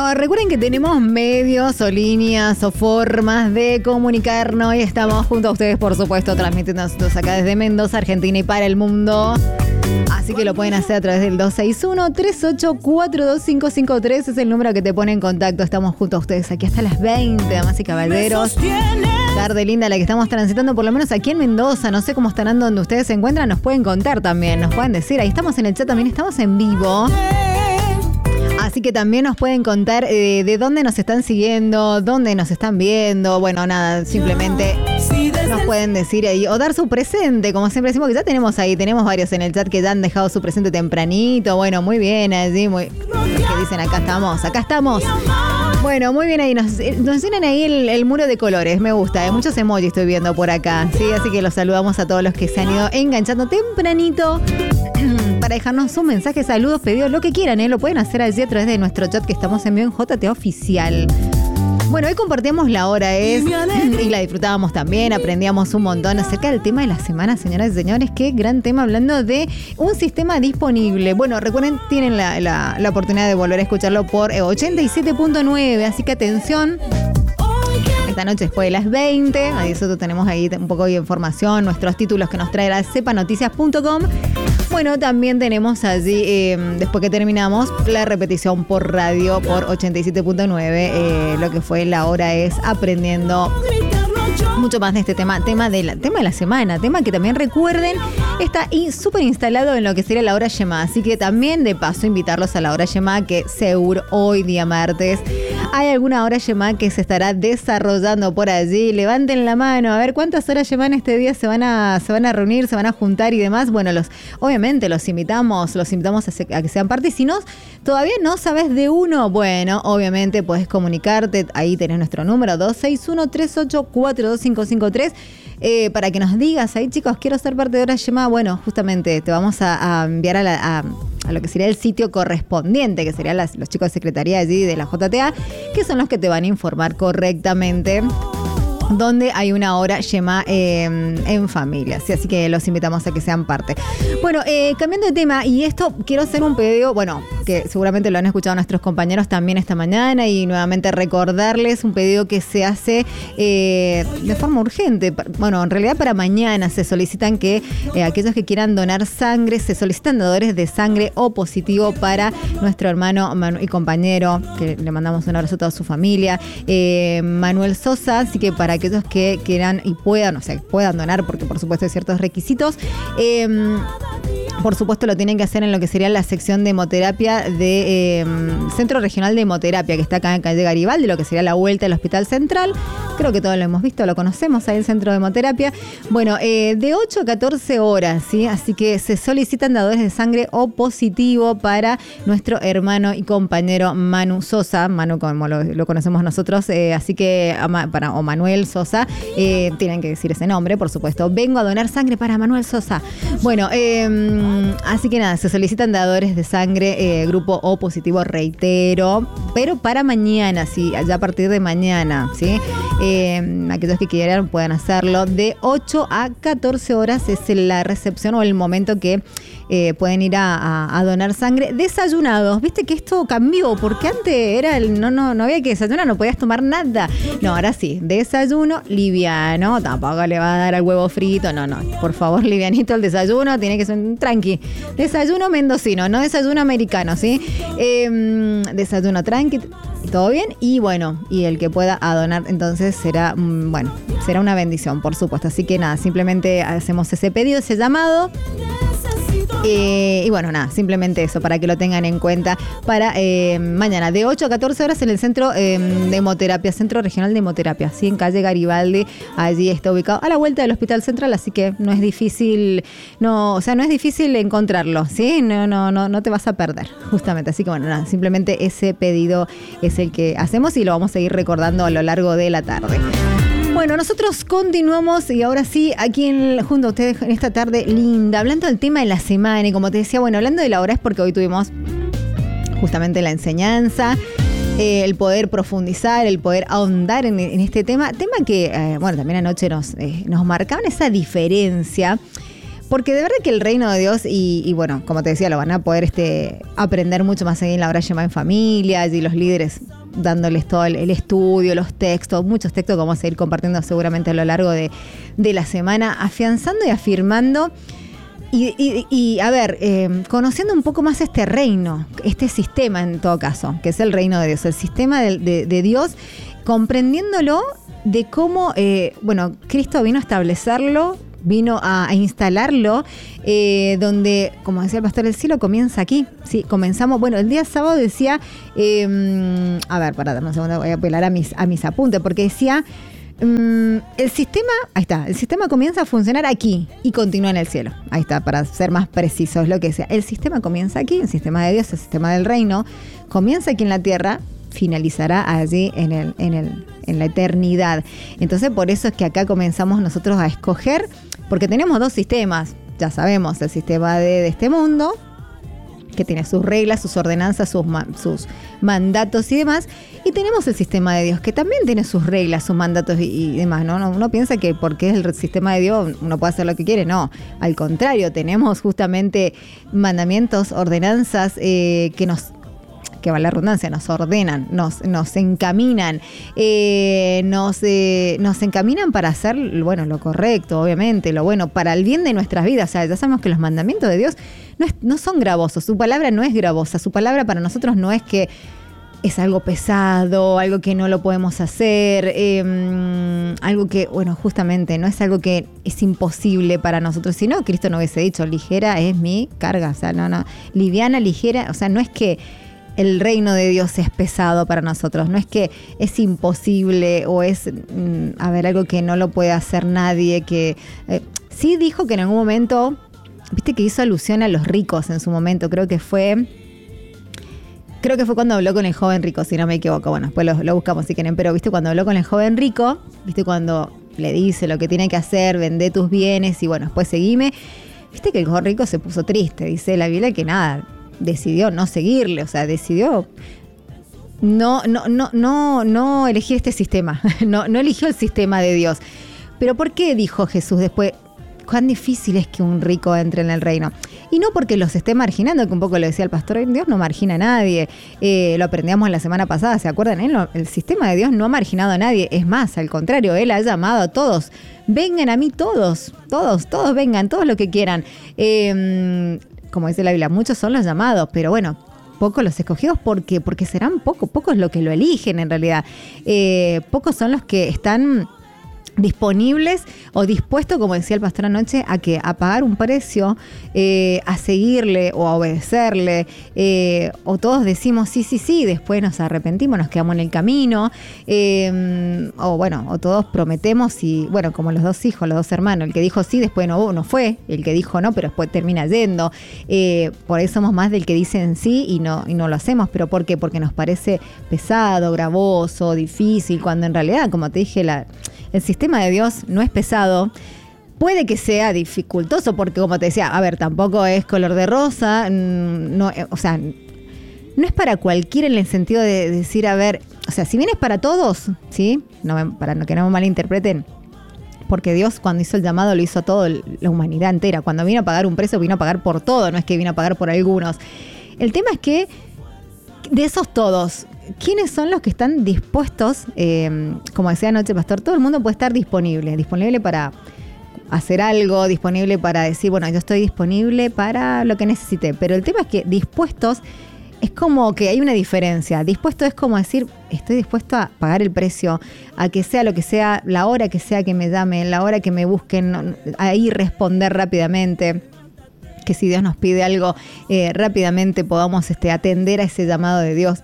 Bueno, recuerden que tenemos medios o líneas o formas de comunicarnos y estamos junto a ustedes, por supuesto, transmitiendo nosotros acá desde Mendoza, Argentina y para el mundo. Así que lo pueden hacer a través del 261-3842-553. Es el número que te pone en contacto. Estamos junto a ustedes aquí hasta las 20, damas y caballeros. Tarde linda la que estamos transitando, por lo menos aquí en Mendoza. No sé cómo estarán donde ustedes se encuentran. Nos pueden contar también, nos pueden decir. Ahí estamos en el chat también, estamos en vivo. Así que también nos pueden contar de dónde nos están siguiendo, dónde nos están viendo. Bueno, nada, simplemente nos pueden decir ahí o dar su presente, como siempre decimos, que ya tenemos varios en el chat que ya han dejado su presente tempranito. Bueno, muy bien, allí, que dicen acá estamos. Bueno, muy bien ahí, nos llenan ahí el muro de colores, me gusta, muchos emojis estoy viendo por acá, ¿sí? Así que los saludamos a todos los que se han ido enganchando tempranito para dejarnos un mensaje, saludos, pedidos, lo que quieran, lo pueden hacer allí a través de nuestro chat que estamos en vivo en JTA Oficial. Bueno, hoy compartíamos la hora y la disfrutábamos también, aprendíamos un montón acerca del tema de la semana, señoras y señores. Qué gran tema, hablando de un sistema disponible. Bueno, recuerden, tienen la oportunidad de volver a escucharlo por 87.9, así que atención. Esta noche después de las 20, nosotros tenemos ahí un poco de información, nuestros títulos que nos trae la cepanoticias.com. Bueno, también tenemos allí, después que terminamos, la repetición por radio por 87.9. Lo que fue la hora es aprendiendo mucho más de este tema de la semana, tema que también recuerden está súper instalado en lo que sería la hora Yemá, así que también de paso invitarlos a la hora Yemá, que seguro hoy día martes hay alguna hora Yemá que se estará desarrollando por allí. Levanten la mano, a ver cuántas horas Yemá en este día se van a reunir, se van a juntar y demás. Bueno, obviamente los invitamos a que sean parte. Y si no, todavía no sabes de uno, bueno, obviamente puedes comunicarte, ahí tenés nuestro número 261-3842-553 para que nos digas, ahí chicos, quiero ser parte de hora Yemá. Bueno, justamente te vamos a enviar a lo que sería el sitio correspondiente, que serían los chicos de secretaría allí de la JTA, que son los que te van a informar correctamente donde hay una hora Yemá en familia. ¿Sí? Así que los invitamos a que sean parte. Bueno, cambiando de tema, y esto quiero hacer un pedido, bueno, que seguramente lo han escuchado nuestros compañeros también esta mañana, y nuevamente recordarles un pedido que se hace de forma urgente. Bueno, en realidad para mañana se solicitan que aquellos que quieran donar sangre, se solicitan donadores de sangre O positivo para nuestro hermano y compañero, que le mandamos un abrazo a toda su familia, Manuel Sosa. Así que para aquellos que quieran y puedan donar, porque por supuesto hay ciertos requisitos, por supuesto lo tienen que hacer en lo que sería la sección de hemoterapia de Centro Regional de Hemoterapia, que está acá en calle Garibaldi, lo que sería la vuelta del Hospital Central. Creo que todos lo hemos visto, lo conocemos, ahí el Centro de Hemoterapia. Bueno, de 8 a 14 horas, ¿sí? Así que se solicitan dadores de sangre O positivo para nuestro hermano y compañero Manu Sosa, Manu como lo conocemos nosotros, así que o Manuel Sosa, tienen que decir ese nombre, por supuesto. Vengo a donar sangre para Manuel Sosa. Bueno, así que nada, se solicitan dadores de sangre, grupo O positivo, reitero, pero para mañana, sí, ya a partir de mañana, ¿sí? Aquellos que quieran puedan hacerlo. De 8 a 14 horas es la recepción o el momento que pueden ir a donar sangre desayunados. Viste que esto cambió, porque antes era no había que desayunar, no podías tomar nada. No, ahora sí, desayuno liviano, tampoco le va a dar al huevo frito, no, por favor, livianito el desayuno, tiene que ser un tranqui. Desayuno mendocino, no desayuno americano, ¿sí? Desayuno tranqui, todo bien, y bueno, y el que pueda donar entonces será una bendición, por supuesto. Así que nada, simplemente hacemos ese pedido, ese llamado. Y bueno, nada, simplemente eso, para que lo tengan en cuenta para mañana, de 8 a 14 horas en el Centro de Hemoterapia, Centro Regional de Hemoterapia, ¿sí? En calle Garibaldi, allí está ubicado a la vuelta del Hospital Central, así que no es difícil encontrarlo, ¿sí? No te vas a perder, justamente. Así que bueno, nada, simplemente ese pedido es el que hacemos y lo vamos a ir recordando a lo largo de la tarde. Bueno, nosotros continuamos y ahora sí, aquí junto a ustedes en esta tarde linda, hablando del tema de la semana. Y como te decía, bueno, hablando de la hora es porque hoy tuvimos justamente la enseñanza, el poder profundizar, el poder ahondar en este tema que, bueno, también anoche nos marcaban esa diferencia. Porque de verdad que el reino de Dios, y bueno, como te decía, lo van a poder aprender mucho más ahí en la hora llamada en familia, y los líderes dándoles todo el estudio, los textos, muchos textos que vamos a ir compartiendo seguramente a lo largo de la semana, afianzando y afirmando. Y a ver, conociendo un poco más este reino, este sistema en todo caso, que es el reino de Dios, el sistema de Dios, comprendiéndolo de cómo, Cristo vino a establecerlo, vino a instalarlo, donde, como decía el pastor, el cielo comienza aquí. Sí, comenzamos, el día sábado decía, dame un segundo, voy a apelar a mis apuntes, porque decía, el sistema comienza a funcionar aquí y continúa en el cielo. Ahí está, para ser más precisos, lo que sea. El sistema comienza aquí, el sistema de Dios, el sistema del reino, comienza aquí en la tierra, finalizará allí en la eternidad. Entonces, por eso es que acá comenzamos nosotros a escoger, porque tenemos dos sistemas, ya sabemos, el sistema de este mundo, que tiene sus reglas, sus ordenanzas, sus mandatos y demás, y tenemos el sistema de Dios, que también tiene sus reglas, sus mandatos y demás, ¿no? Uno piensa que porque es el sistema de Dios uno puede hacer lo que quiere, no, al contrario, tenemos justamente mandamientos, ordenanzas que vale la redundancia, nos ordenan, nos encaminan, nos encaminan para hacer, lo correcto, obviamente, lo bueno, para el bien de nuestras vidas. O sea, ya sabemos que los mandamientos de Dios no son gravosos, su palabra no es gravosa, su palabra para nosotros no es que es algo pesado, algo que no lo podemos hacer, algo que, justamente no es algo que es imposible para nosotros. Si no, Cristo no hubiese dicho, ligera es mi carga, o sea, no, liviana, ligera, o sea, no es que el reino de Dios es pesado para nosotros, no es que es imposible o es, algo que no lo puede hacer nadie, que sí dijo que en algún momento, viste que hizo alusión a los ricos en su momento, creo que fue cuando habló con el joven rico, si no me equivoco, después lo buscamos si quieren, pero viste cuando habló con el joven rico, viste cuando le dice lo que tiene que hacer, vende tus bienes y después seguime, viste que el joven rico se puso triste, dice la Biblia que nada, decidió no seguirle, o sea, decidió no elegir este sistema, no eligió el sistema de Dios. Pero ¿por qué dijo Jesús después? Cuán difícil es que un rico entre en el reino. Y no porque los esté marginando, que un poco lo decía el pastor, Dios no margina a nadie. Lo aprendíamos la semana pasada, ¿se acuerdan? El sistema de Dios no ha marginado a nadie. Es más, al contrario, Él ha llamado a todos. Vengan a mí todos vengan, todos los que quieran. Como dice la Biblia, muchos son los llamados, pero pocos los escogidos porque serán pocos los que lo eligen en realidad. Pocos son los que están disponibles o dispuestos, como decía el pastor anoche, a pagar un precio, a seguirle o a obedecerle, o todos decimos sí, después nos arrepentimos, nos quedamos en el camino, o todos prometemos y como los dos hijos, los dos hermanos, el que dijo sí después no fue, el que dijo no pero después termina yendo, por eso somos más del que dicen sí y no lo hacemos. ¿Pero por qué? Porque nos parece pesado, gravoso, difícil, cuando en realidad, como te dije, el sistema de Dios no es pesado. Puede que sea dificultoso porque, como te decía, tampoco es color de rosa, no es para cualquiera en el sentido de decir, si bien es para todos, ¿sí? Para que no me malinterpreten, porque Dios cuando hizo el llamado lo hizo a toda la humanidad entera. Cuando vino a pagar un precio, vino a pagar por todo, no es que vino a pagar por algunos. El tema es que de esos todos, ¿quiénes son los que están dispuestos? Como decía anoche, pastor, todo el mundo puede estar disponible para hacer algo, disponible para decir, yo estoy disponible para lo que necesite. Pero el tema es que dispuestos es como que hay una diferencia. Dispuesto es como decir, estoy dispuesto a pagar el precio, a que sea lo que sea, la hora que sea que me llamen, la hora que me busquen, ahí responder rápidamente. Que si Dios nos pide algo, rápidamente podamos atender a ese llamado de Dios.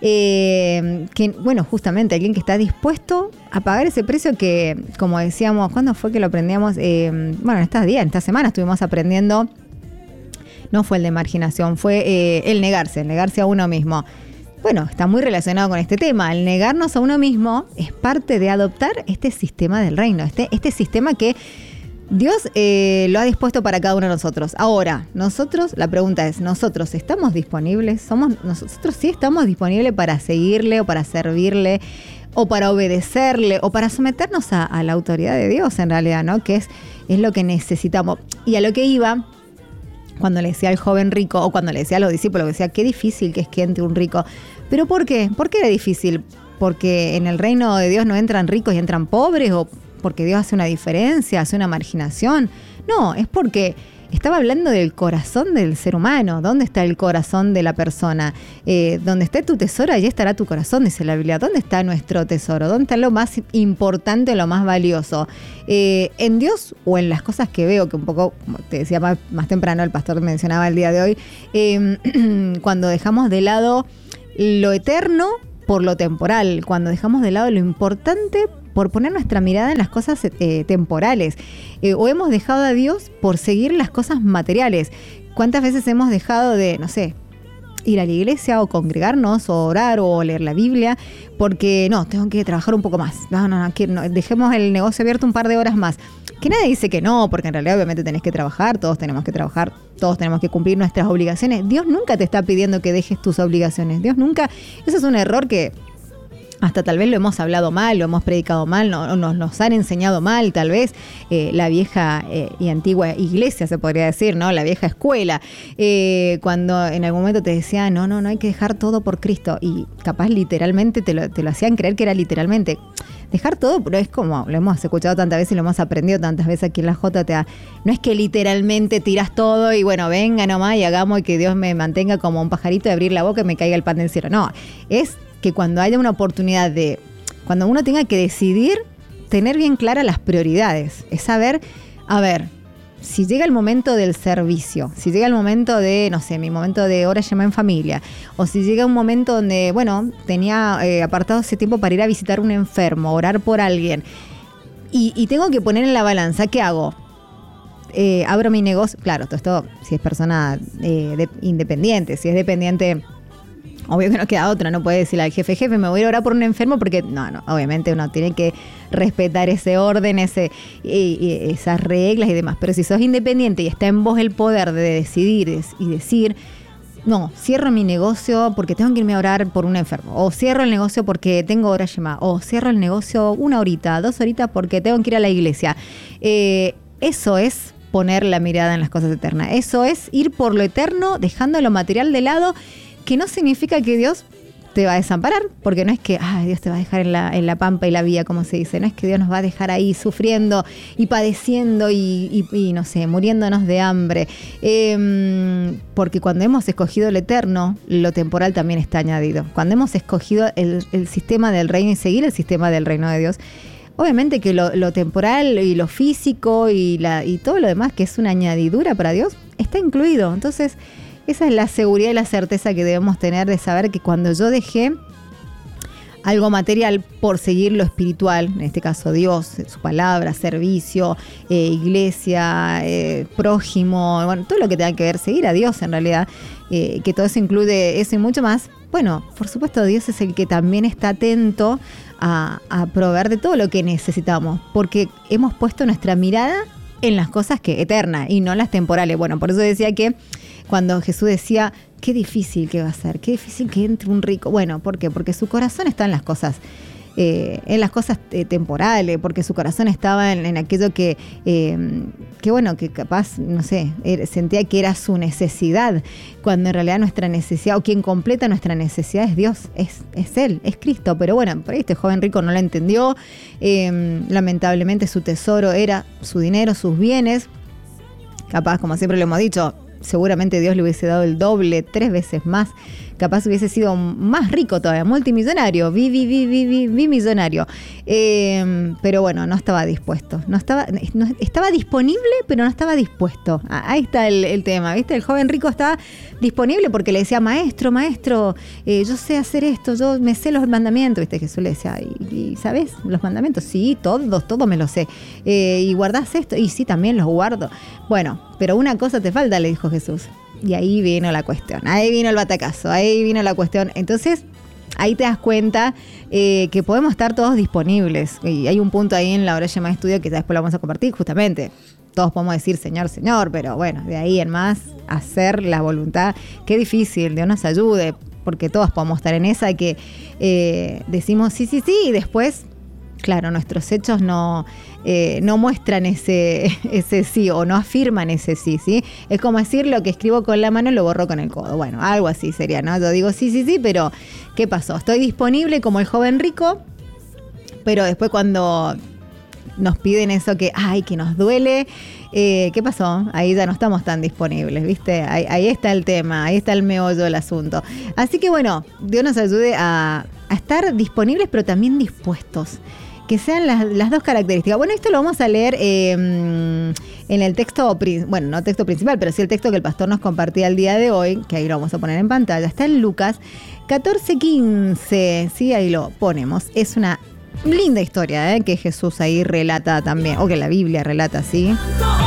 Justamente alguien que está dispuesto a pagar ese precio que, como decíamos, ¿cuándo fue que lo aprendíamos? En esta semana estuvimos aprendiendo, no fue el de marginación, fue el negarse a uno mismo. Está muy relacionado con este tema. El negarnos a uno mismo es parte de adoptar este sistema del reino, este sistema que Dios lo ha dispuesto para cada uno de nosotros. Ahora, la pregunta es, ¿nosotros estamos disponibles? ¿Nosotros sí estamos disponibles para seguirle o para servirle o para obedecerle, o para someternos a la autoridad de Dios en realidad, ¿no? Que es lo que necesitamos. Y a lo que iba, cuando le decía al joven rico, o cuando le decía a los discípulos, que decía, qué difícil que es que entre un rico. ¿Pero por qué? ¿Por qué era difícil? ¿Porque en el reino de Dios no entran ricos y entran pobres? ¿O porque Dios hace una diferencia, hace una marginación? No, es porque estaba hablando del corazón del ser humano. ¿Dónde está el corazón de la persona? Donde esté tu tesoro, allí estará tu corazón, dice la Biblia. ¿Dónde está nuestro tesoro? ¿Dónde está lo más importante, lo más valioso? ¿En Dios o en las cosas que veo? Que un poco, como te decía más temprano, el pastor mencionaba el día de hoy, cuando dejamos de lado lo eterno por lo temporal, cuando dejamos de lado lo importante por poner nuestra mirada en las cosas temporales, o hemos dejado a Dios por seguir las cosas materiales. ¿Cuántas veces hemos dejado de, no sé, ir a la iglesia o congregarnos o orar o leer la Biblia porque no, tengo que trabajar un poco más, no, dejemos el negocio abierto un par de horas más? Que nadie dice que no, porque en realidad obviamente tenés que trabajar, todos tenemos que trabajar, todos tenemos que cumplir nuestras obligaciones. Dios nunca te está pidiendo que dejes tus obligaciones, Dios nunca. Eso es un error que hasta tal vez lo hemos hablado mal, lo hemos predicado mal, nos han enseñado mal, tal vez, la vieja y antigua iglesia, se podría decir, ¿no? La vieja escuela, cuando en algún momento te decía, no hay que dejar todo por Cristo, y capaz literalmente te lo hacían creer que era literalmente. Dejar todo, pero es como, lo hemos escuchado tantas veces y lo hemos aprendido tantas veces aquí en la JTA, no es que literalmente tiras todo y bueno, venga nomás y hagamos y que Dios me mantenga como un pajarito de abrir la boca y me caiga el pan del cielo. No, es que cuando haya una oportunidad cuando uno tenga que decidir, tener bien claras las prioridades, es saber, a ver, si llega el momento del servicio, si llega el momento de, no sé, mi momento de hora llamada en familia, o si llega un momento donde, bueno, tenía apartado ese tiempo para ir a visitar a un enfermo, orar por alguien, y tengo que poner en la balanza, ¿qué hago? Abro mi negocio, claro, todo esto si es persona independiente, si es dependiente, obvio que no queda otra, no puede decirle al jefe, me voy a orar por un enfermo, porque no, obviamente uno tiene que respetar ese orden, esas reglas y demás. Pero si sos independiente y está en vos el poder de decidir y decir, no, cierro mi negocio porque tengo que irme a orar por un enfermo, o cierro el negocio porque tengo hora llamada, o cierro el negocio 1 horita, 2 horitas porque tengo que ir a la iglesia. Eso es poner la mirada en las cosas eternas. Eso es ir por lo eterno, dejando lo material de lado, que no significa que Dios te va a desamparar, porque no es que Dios te va a dejar en la pampa y la vía, como se dice, no es que Dios nos va a dejar ahí sufriendo y padeciendo y no sé, muriéndonos de hambre, porque cuando hemos escogido lo eterno, lo temporal también está añadido. Cuando hemos escogido el sistema del reino y seguir el sistema del reino de Dios, obviamente que lo temporal y lo físico y todo lo demás que es una añadidura para Dios está incluido. Entonces esa es la seguridad y la certeza que debemos tener de saber que cuando yo dejé algo material por seguir lo espiritual, en este caso Dios, su palabra, servicio, iglesia, prójimo, bueno, todo lo que tenga que ver, seguir a Dios en realidad, que todo eso incluye eso y mucho más. Bueno, por supuesto Dios es el que también está atento a proveer de todo lo que necesitamos, porque hemos puesto nuestra mirada en las cosas eternas y no las temporales. Bueno, por eso decía que cuando Jesús decía, qué difícil que va a ser, qué difícil que entre un rico. Bueno, ¿por qué? Porque su corazón está en las cosas temporales, porque su corazón estaba en aquello que bueno, que capaz, no sé, sentía que era su necesidad, cuando en realidad nuestra necesidad, o quien completa nuestra necesidad es Dios, es Él, es Cristo. Pero bueno, por ahí este joven rico no lo entendió, lamentablemente su tesoro era su dinero, sus bienes. Capaz, como siempre lo hemos dicho, seguramente Dios le hubiese dado el doble, 3 veces más. Capaz hubiese sido más rico todavía, multimillonario, bimillonario. Pero bueno, no estaba dispuesto. Estaba disponible, pero no estaba dispuesto. Ahí está el tema, ¿viste? El joven rico estaba disponible porque le decía, maestro, yo sé hacer esto, yo me sé los mandamientos. ¿Viste? Jesús le decía, ¿y sabes los mandamientos? Sí, todo me lo sé. ¿Y guardás esto? Y sí, también los guardo. Bueno, pero una cosa te falta, le dijo Jesús. Y ahí vino la cuestión, ahí vino el batacazo, ahí vino la cuestión. Entonces, ahí te das cuenta que podemos estar todos disponibles. Y hay un punto ahí en la hora llamada estudio que ya después lo vamos a compartir, justamente. Todos podemos decir Señor, Señor, pero bueno, de ahí en más, hacer la voluntad. Qué difícil, Dios nos ayude. porque todos podemos estar en esa que decimos sí, y después, claro, nuestros hechos no muestran ese sí o no afirman ese sí, ¿sí? Es como decir lo que escribo con la mano lo borro con el codo. Bueno, algo así sería, ¿no? Yo digo sí, pero ¿qué pasó? Estoy disponible como el joven rico, pero después cuando nos piden eso que nos duele, ¿qué pasó? Ahí ya no estamos tan disponibles, ¿viste? Ahí está el tema, ahí está el meollo del asunto. Así que bueno, Dios nos ayude a estar disponibles, pero también dispuestos. Que sean las dos características. Bueno, esto lo vamos a leer en el texto, bueno, no texto principal, pero sí el texto que el pastor nos compartía el día de hoy, que ahí lo vamos a poner en pantalla. Está en Lucas 14:15, ¿sí? Ahí lo ponemos. Es una linda historia, que Jesús ahí relata también, o que la Biblia relata, ¿sí?